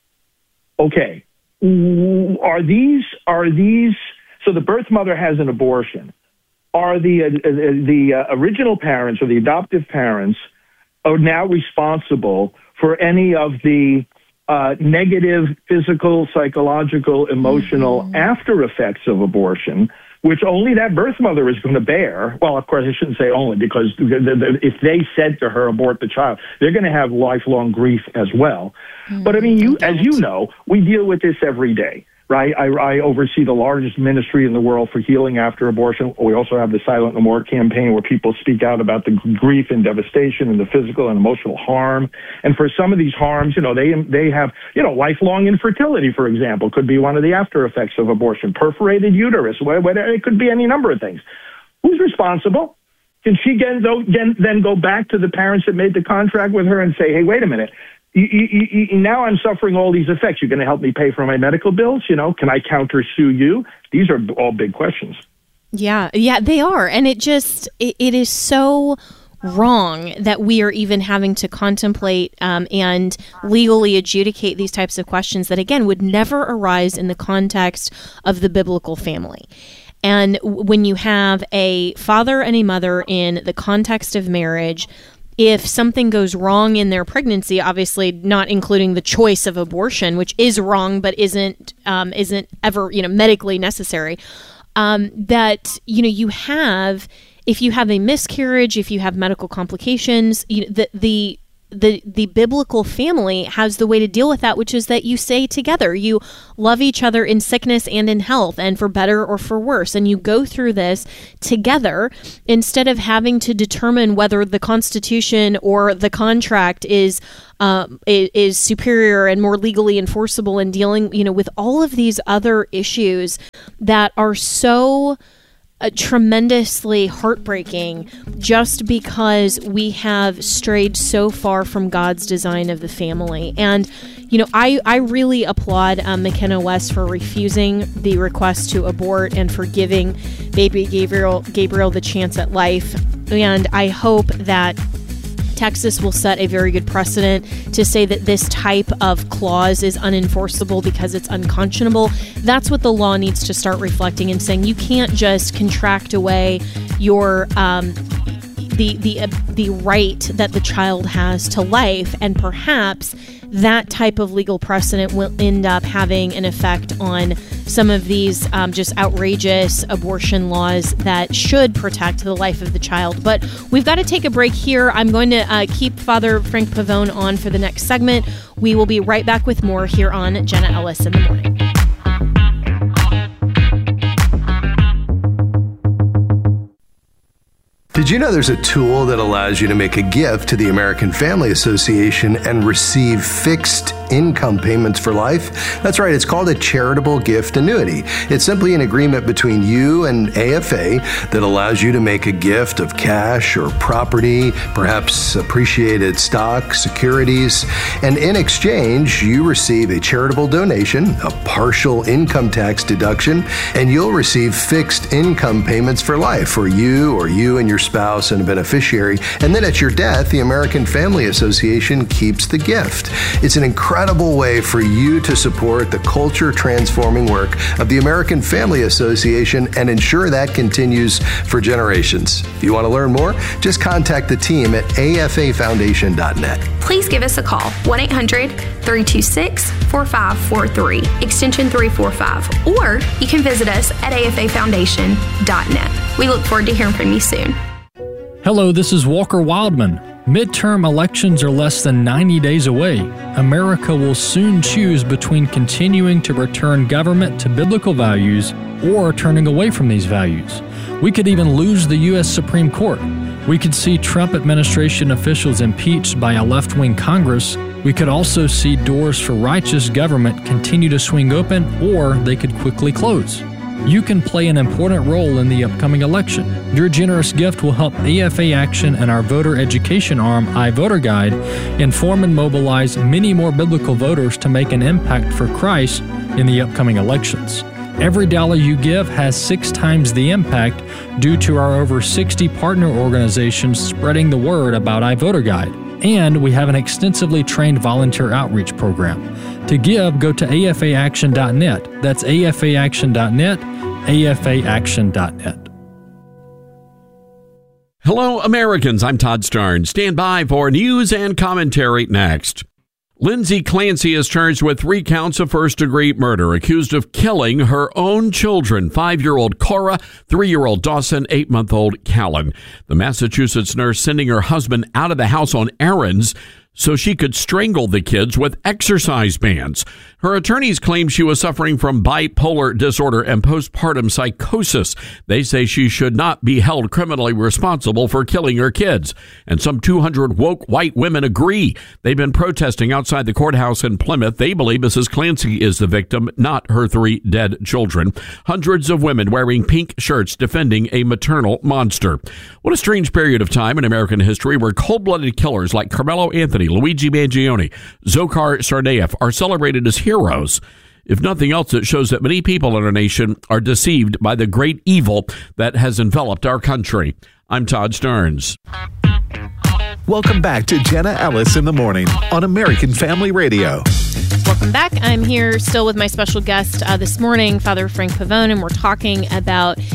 Okay, are these are these so the birth mother has an abortion? Are the uh, the uh, original parents or the adoptive parents are now responsible for any of the Uh, negative physical, psychological, emotional mm-hmm. after effects of abortion, which only that birth mother is going to bear? Well, of course, I shouldn't say only, because if they said to her, abort the child, they're going to have lifelong grief as well. Mm-hmm. But I mean, you, as you know, we deal with this every day, right? I, I oversee the largest ministry in the world for healing after abortion. We also have the Silent No More campaign, where people speak out about the grief and devastation and the physical and emotional harm. And for some of these harms, you know, they they have, you know, lifelong infertility, for example, could be one of the after effects of abortion. Perforated uterus, whatever, it could be any number of things. Who's responsible? Can she then go, then go back to the parents that made the contract with her and say, hey, wait a minute, You, you, you, now I'm suffering all these effects. You're going to help me pay for my medical bills? You know, can I countersue you? These are all big questions. Yeah, yeah, they are. And it just, it, it is so wrong that we are even having to contemplate um, and legally adjudicate these types of questions that, again, would never arise in the context of the biblical family. And when you have a father and a mother in the context of marriage, if something goes wrong in their pregnancy, obviously not including the choice of abortion, which is wrong but isn't um, isn't ever, you know, medically necessary, um, that, you know, you have, if you have a miscarriage, if you have medical complications, you know, the the the the biblical family has the way to deal with that, which is that you stay together. You love each other in sickness and in health, and for better or for worse. And you go through this together instead of having to determine whether the Constitution or the contract is um, is superior and more legally enforceable, in dealing, you know, with all of these other issues that are so Uh, tremendously heartbreaking just because we have strayed so far from God's design of the family. And, you know, I, I really applaud um, McKenna West for refusing the request to abort and for giving baby Gabriel, Gabriel the chance at life. And I hope that Texas will set a very good precedent to say that this type of clause is unenforceable because it's unconscionable. That's what the law needs to start reflecting and saying. You can't just contract away your um, the the uh, the right that the child has to life, and perhaps that type of legal precedent will end up having an effect on some of these um, just outrageous abortion laws that should protect the life of the child. But we've got to take a break here. I'm going to uh, keep Father Frank Pavone on for the next segment. We will be right back with more here on Jenna Ellis in the Morning. Did you know there's a tool that allows you to make a gift to the American Family Association and receive fixed income payments for life? That's right, it's called a charitable gift annuity. It's simply an agreement between you and A F A that allows you to make a gift of cash or property, perhaps appreciated stock, securities, and in exchange, you receive a charitable donation, a partial income tax deduction, and you'll receive fixed income payments for life for you or you and your spouse and a beneficiary. And then at your death, the American Family Association keeps the gift. It's an incredible way for you to support the culture transforming work of the American Family Association and ensure that continues for generations. If you want to learn more, just contact the team at A F A foundation dot net. Please give us a call, one eight hundred, three two six, four five four three, extension three four five, or you can visit us at A F A foundation dot net. We look forward to hearing from you soon. Hello, this is Walker Wildman. Midterm elections are less than ninety days away. America will soon choose between continuing to return government to biblical values or turning away from these values. We could even lose the U S Supreme Court. We could see Trump administration officials impeached by a left-wing Congress. We could also see doors for righteous government continue to swing open, or they could quickly close. You can play an important role in the upcoming election. Your generous gift will help A F A Action and our voter education arm, iVoter Guide, inform and mobilize many more biblical voters to make an impact for Christ in the upcoming elections. Every dollar you give has six times the impact due to our over sixty partner organizations spreading the word about iVoter Guide. And we have an extensively trained volunteer outreach program. To give, go to A F A action dot net. That's A F A action dot net, A F A action dot net. Hello, Americans. I'm Todd Starnes. Stand by for news and commentary next. Lindsay Clancy is charged with three counts of first-degree murder, accused of killing her own children, five-year-old Cora, three-year-old Dawson, eight-month-old Callan. The Massachusetts nurse sending her husband out of the house on errands so she could strangle the kids with exercise bands. Her attorneys claim she was suffering from bipolar disorder and postpartum psychosis. They say she should not be held criminally responsible for killing her kids. And some two hundred woke white women agree. They've been protesting outside the courthouse in Plymouth. They believe Missus Clancy is the victim, not her three dead children. Hundreds of women wearing pink shirts defending a maternal monster. What a strange period of time in American history where cold-blooded killers like Carmelo Anthony, Luigi Mangione, Dzhokhar Tsarnaev are celebrated as heroes. If nothing else, it shows that many people in our nation are deceived by the great evil that has enveloped our country. I'm Todd Starnes. Welcome back to Jenna Ellis in the Morning on American Family Radio. Welcome back. I'm here still with my special guest uh, this morning, Father Frank Pavone, and we're talking about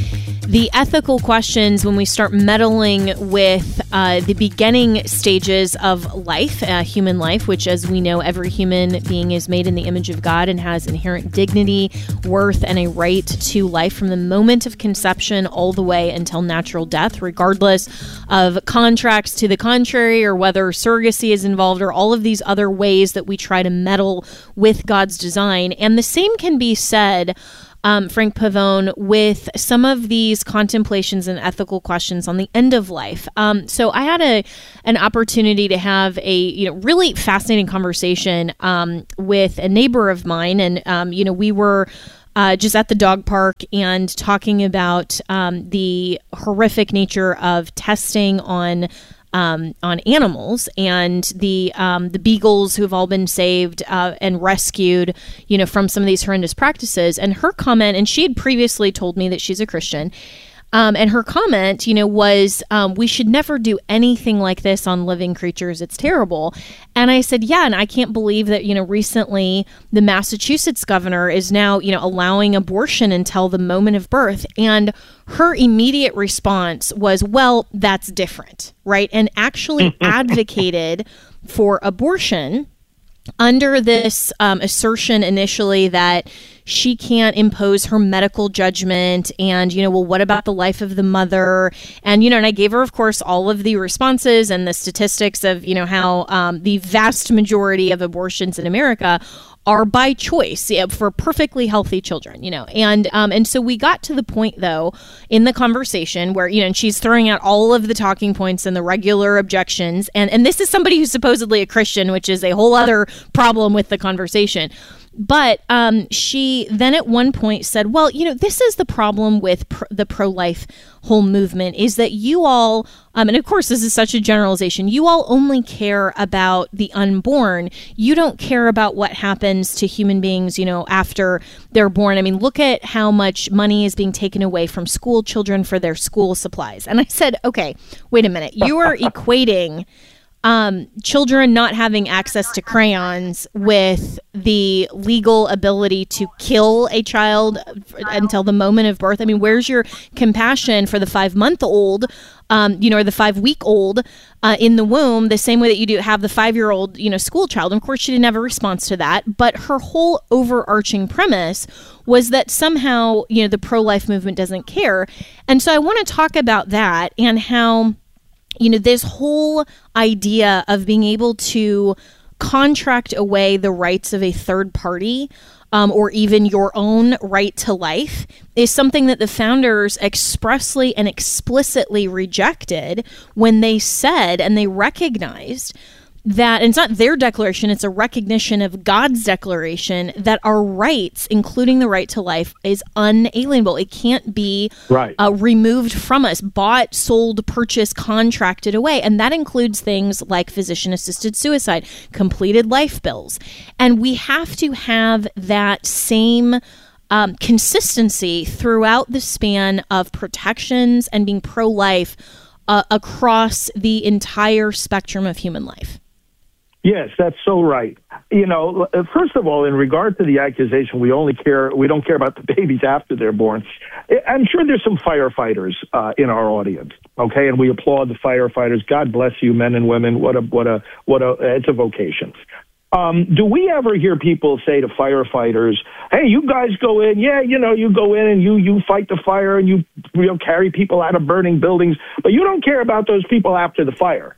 the ethical questions when we start meddling with uh, the beginning stages of life, uh, human life, which, as we know, every human being is made in the image of God and has inherent dignity, worth, and a right to life from the moment of conception all the way until natural death, regardless of contracts to the contrary or whether surrogacy is involved or all of these other ways that we try to meddle with God's design. And the same can be said Um, Frank Pavone, with some of these contemplations and ethical questions on the end of life. Um, so I had a an opportunity to have a you know really fascinating conversation um, with a neighbor of mine, and um, you know we were uh, just at the dog park and talking about um, the horrific nature of testing on. Um, on animals and the um, the beagles who have all been saved uh, and rescued, you know, from some of these horrendous practices. And her comment, and she had previously told me that she's a Christian, um, and her comment, you know, was um, we should never do anything like this on living creatures. It's terrible. And I said, yeah, and I can't believe that, you know, recently the Massachusetts governor is now, you know, allowing abortion until the moment of birth. And her immediate response was, well, that's different, right? And actually advocated for abortion under this um, assertion initially that she can't impose her medical judgment and, you know, well, what about the life of the mother? And, you know, and I gave her, of course, all of the responses and the statistics of, you know, how um, the vast majority of abortions in America are by choice, yeah, for perfectly healthy children, you know. And um, and so we got to the point, though, in the conversation where, you know, and she's throwing out all of the talking points and the regular objections. And, and this is somebody who's supposedly a Christian, which is a whole other problem with the conversation. But um, she then at one point said, well, you know, this is the problem with pr- the pro-life whole movement is that you all, um, and of course, this is such a generalization, you all only care about the unborn. You don't care about what happens to human beings, you know, after they're born. I mean, look at how much money is being taken away from school children for their school supplies. And I said, okay, wait a minute. You are equating Um, children not having access to crayons with the legal ability to kill a child until the moment of birth. I mean, where's your compassion for the five-month-old, um, you know, or the five-week-old uh, in the womb, the same way that you do have the five-year-old, you know, school child? And of course, she didn't have a response to that. But her whole overarching premise was that somehow, you know, the pro-life movement doesn't care. And so I want to talk about that and how, you know, this whole idea of being able to contract away the rights of a third party um, or even your own right to life is something that the founders expressly and explicitly rejected when they said and they recognized that, and it's not their declaration, it's a recognition of God's declaration that our rights, including the right to life, is unalienable. It can't be right. uh, removed from us, bought, sold, purchased, contracted away. And that includes things like physician-assisted suicide, completed life bills. And we have to have that same um, consistency throughout the span of protections and being pro-life uh, across the entire spectrum of human life. Yes, that's so right. You know, first of all, in regard to the accusation, we only care, we don't care about the babies after they're born. I'm sure there's some firefighters uh, in our audience, okay? And we applaud the firefighters. God bless you, men and women. What a, what a, what a, it's a vocation. Um, do we ever hear people say to firefighters, hey, you guys go in, yeah, you know, you go in and you, you fight the fire and you, you know, carry people out of burning buildings, but you don't care about those people after the fire.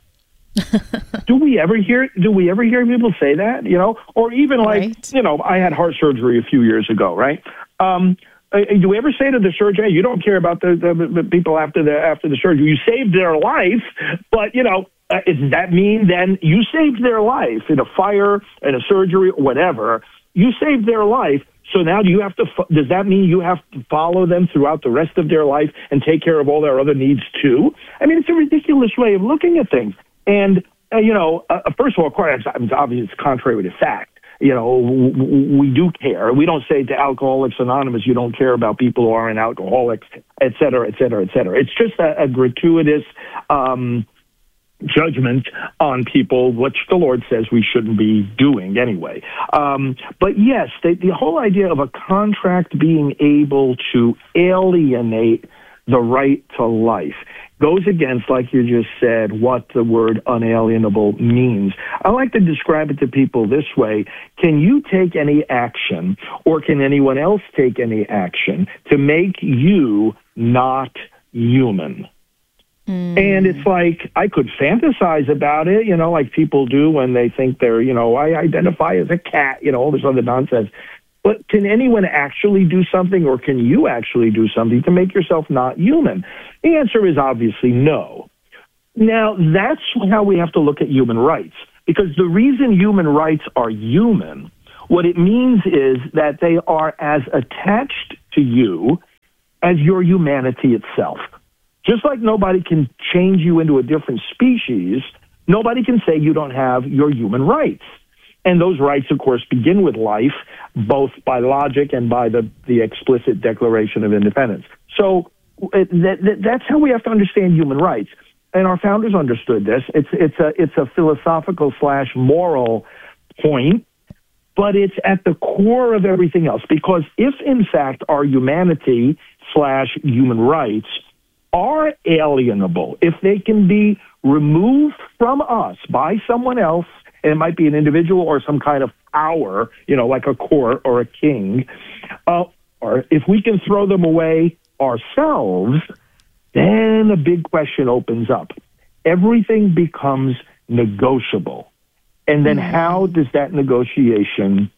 do we ever hear do we ever hear people say that, you know, or even like, right. you know, I had heart surgery a few years ago, right? Um, uh, do we ever say to the surgeon, hey, you don't care about the, the, the people after the after the surgery? You saved their life, but, you know, uh, does that mean then you saved their life in a fire, in a surgery, whatever? You saved their life. So now do you have to, does that mean you have to follow them throughout the rest of their life and take care of all their other needs too? I mean, it's a ridiculous way of looking at things. And, uh, you know, uh, first of all, of course, it's obvious it's contrary to fact. You know, we do care. We don't say to Alcoholics Anonymous, you don't care about people who aren't alcoholics, et cetera, et cetera, et cetera. It's just a, a gratuitous um, judgment on people, which the Lord says we shouldn't be doing anyway. Um, but yes, the, the whole idea of a contract being able to alienate the right to life. Goes against, like you just said, what the word unalienable means. I like to describe it to people this way. Can you take any action, or can anyone else take any action to make you not human? Mm. And it's like, I could fantasize about it, you know, like people do when they think they're, you know, I identify as a cat, you know, all this other nonsense. But can anyone actually do something, or can you actually do something to make yourself not human? The answer is obviously no. Now, that's how we have to look at human rights, because the reason human rights are human, what it means is that they are as attached to you as your humanity itself. Just like nobody can change you into a different species, nobody can say you don't have your human rights. And those rights, of course, begin with life, both by logic and by the, the explicit Declaration of Independence. So it, that, that, that's how we have to understand human rights. And our founders understood this. It's, it's, a, it's a philosophical slash moral point, but it's at the core of everything else. Because if, in fact, our humanity slash human rights are alienable, if they can be removed from us by someone else, and it might be an individual or some kind of power, you know, like a court or a king, uh, or if we can throw them away ourselves, then a big question opens up. Everything becomes negotiable. And then how does that negotiation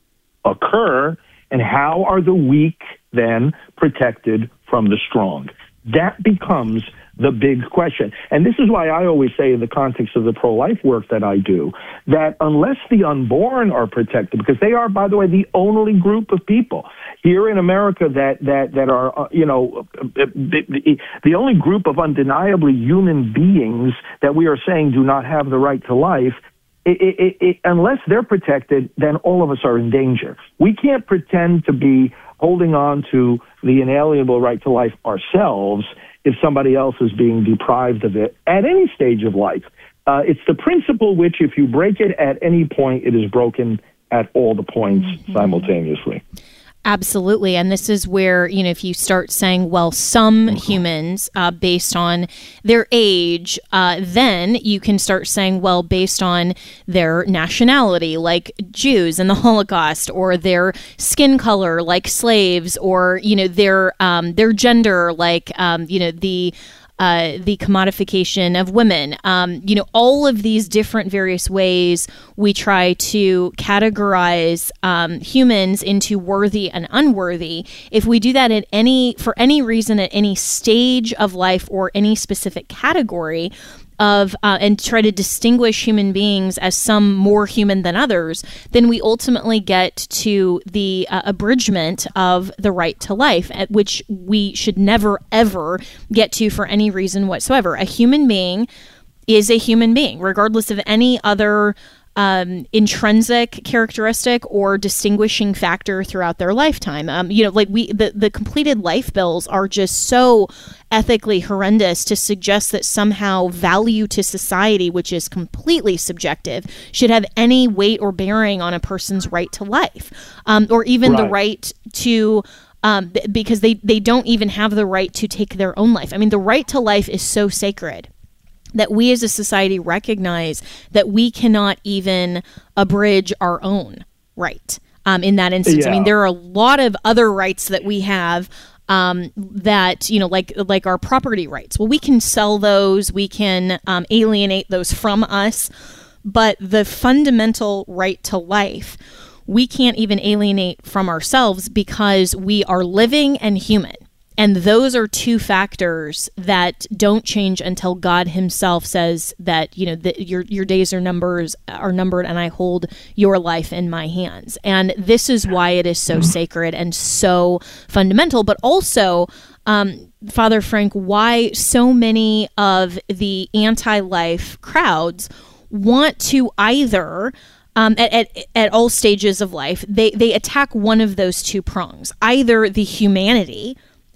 occur, and how are the weak then protected from the strong? That becomes the big question. And this is why I always say, in the context of the pro-life work that I do, that unless the unborn are protected, because they are, by the way, the only group of people here in America that that that are, uh, you know, the, the only group of undeniably human beings that we are saying do not have the right to life, It, it, it, unless they're protected, then all of us are in danger. We can't pretend to be holding on to the inalienable right to life ourselves if somebody else is being deprived of it at any stage of life. Uh, it's the principle which, if you break it at any point, it is broken at all the points mm-hmm. simultaneously. Absolutely. And this is where, you know, if you start saying, well, some mm-hmm. humans, uh, based on their age, uh, then you can start saying, well, based on their nationality, like Jews in the Holocaust, or their skin color, like slaves, or, you know, their um, their gender, like, um, you know, the Uh, the commodification of women, um, you know, all of these different various ways we try to categorize um, humans into worthy and unworthy. If we do that at any, for any reason, at any stage of life or any specific category of, uh, and try to distinguish human beings as some more human than others, then we ultimately get to the uh, abridgment of the right to life, at which we should never, ever get to for any reason whatsoever. A human being is a human being, regardless of any other um, intrinsic characteristic or distinguishing factor throughout their lifetime. Um, you know, like we, the, the completed life bills are just so ethically horrendous to suggest that somehow value to society, which is completely subjective, should have any weight or bearing on a person's right to life, um, or even right. the right to, um, because they, they don't even have the right to take their own life. I mean, the right to life is so sacred that we as a society recognize that we cannot even abridge our own right um, in that instance. Yeah. I mean, there are a lot of other rights that we have um, that, you know, like like our property rights. Well, we can sell those, we can um, alienate those from us, but the fundamental right to life, we can't even alienate from ourselves because we are living and human. And those are two factors that don't change until God himself says that, you know, that your your days are numbers are numbered and I hold your life in my hands. And this is why it is so sacred and so fundamental, but also, um, Father Frank, why so many of the anti-life crowds want to either Um, at, at at all stages of life, they, they attack one of those two prongs, either the humanity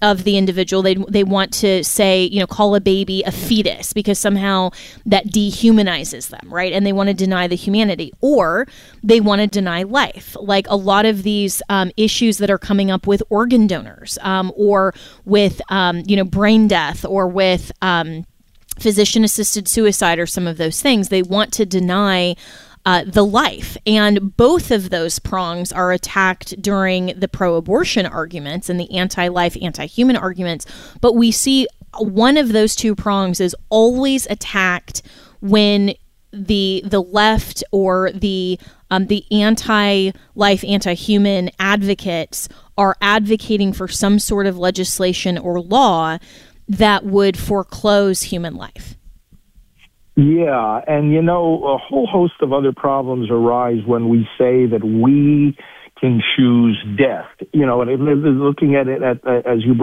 of the individual. They they want to say, you know, call a baby a fetus because somehow that dehumanizes them, right? And they want to deny the humanity, or they want to deny life. Like a lot of these um, issues that are coming up with organ donors, um, or with um, you know brain death, or with um, physician-assisted suicide, or some of those things. They want to deny Uh, the life. And both of those prongs are attacked during the pro-abortion arguments and the anti-life, anti-human arguments. But we see one of those two prongs is always attacked when the the left or the um, the anti-life, anti-human advocates are advocating for some sort of legislation or law that would foreclose human life. Yeah, and you know, a whole host of other problems arise when we say that we can choose death. You know, and looking at it at, as you